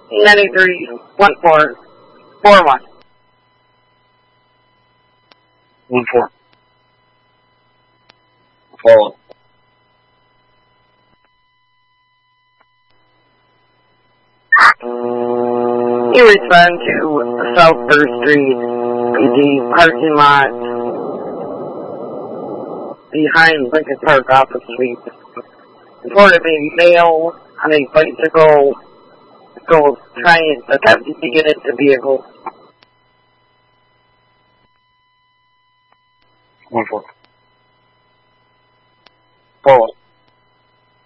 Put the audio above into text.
93, 14, 41. 14. Follow. You respond to South First Street, the parking lot behind Lincoln Park Office Suite. Reported a male on a bicycle trying attempting to get into the vehicle. 14. Follow.